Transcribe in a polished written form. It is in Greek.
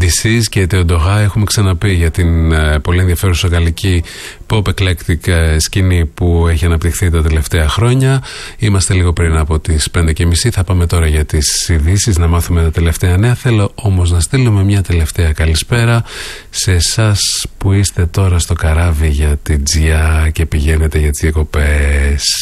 DC's και Teodora. Έχουμε ξαναπεί για την πολύ ενδιαφέρουσα γαλλική pop eclectic σκηνή που έχει αναπτυχθεί τα τελευταία χρόνια. Είμαστε λίγο πριν από τις 5:30. Θα πάμε τώρα για τις ειδήσεις, να μάθουμε τα τελευταία νέα. Θέλω όμως να στείλουμε μια τελευταία καλησπέρα σε εσάς που είστε τώρα στο καράβι για την Τζιά και πηγαίνετε για τις διακοπές.